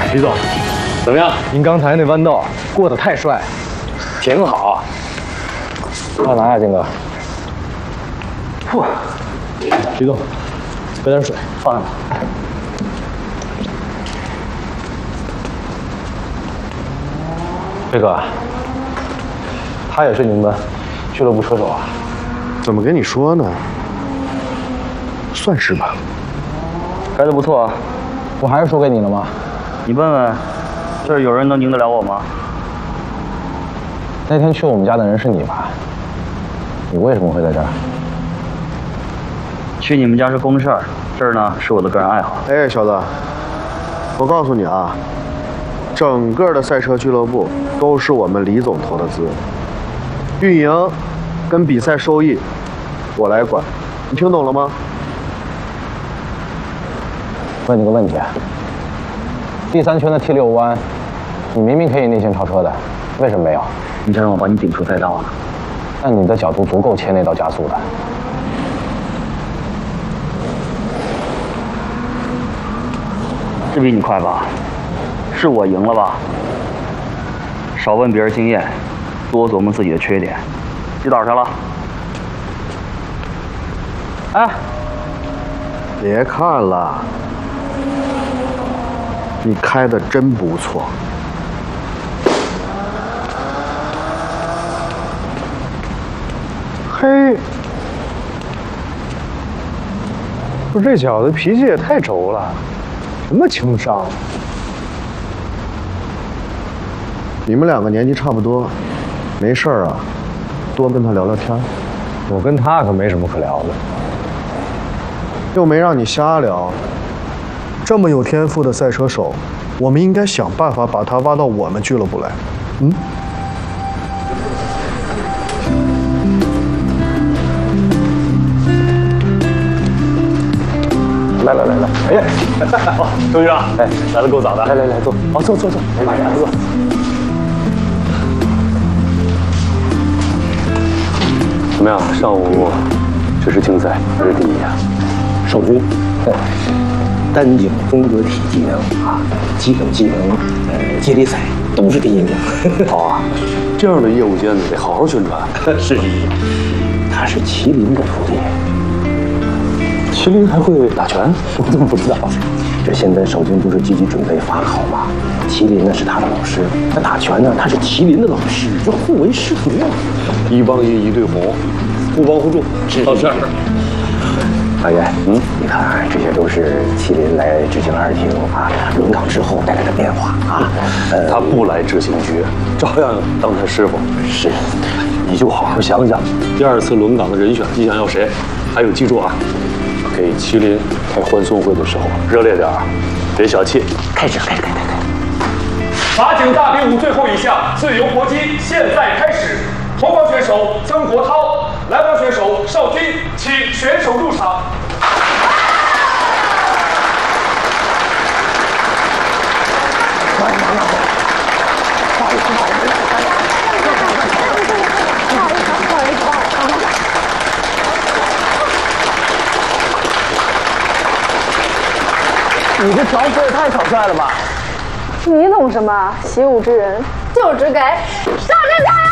李总，怎么样？ 您刚才那弯道过得太帅， 挺好。 快拿呀，金哥。 嚯！李总，喝点水，放下吧。 这个，他也是你们俱乐部车手啊？ 怎么跟你说呢？算是吧。 开得不错啊。 我还是输给你了吗？ 你问问，这儿有人能赢得了我吗？ 那天去我们家的人是你吧？你为什么会在这儿？ 去你们家是公事儿，这儿呢是我的个人爱好。 哎，小子，我告诉你啊，整个的赛车俱乐部都是我们李总投的资，运营跟比赛收益我来管，你听懂了吗？ 问你个问题，第3圈的T6弯，你明明可以内线超车的，为什么没有？ 你想让我帮你顶出赛道啊？ 但你的角度足够切内道加速的。 这比你快吧？是我赢了吧？少问别人经验，多琢磨自己的缺点。知道啥了？哎， 别看了，你开的真不错。 嘿，不是这小子脾气也太轴了，什么情商？ 你们2个年纪差不多，没事儿啊，多跟他聊聊天。 我跟他可没什么可聊的， 又没让你瞎聊。这么有天赋的赛车手，我们应该想办法把他挖到我们俱乐部来。嗯。 来，哎呀， 哦，周局长，哎，来的够早的。 来，坐。 好，坐。来，坐。怎么样？上午这是竞赛，谁是第一啊？ 少军，单脚风格体技能啊，基本技能，接力赛都是第一名。 好啊，这样的业务间子得好好宣传。 是的，他是麒麟的徒弟。 麒麟还会打拳？我怎么不知道？ 这现在少军不是积极准备法考吗？麒麟呢是他的老师，那打拳呢他是麒麟的老师，这互为师徒啊。 一帮一，一对红，互帮互助，到这儿。 大爷，你看，这些都是麒麟来执行2厅啊轮岗之后带来的变化啊。 他不来执行局，照样当他师傅。 是， 你就好好想想，第2次轮岗的人选，你想要谁？还有，记住啊，给麒麟开欢送会的时候热烈点儿，别小气。 开始。 法警大编舞最后一项自由搏击现在开始，红方选手曾国涛，蓝方选手邵军，请选手入场。 你这条幅也太草率了吧！ 你懂什么？习武之人就只给少真才。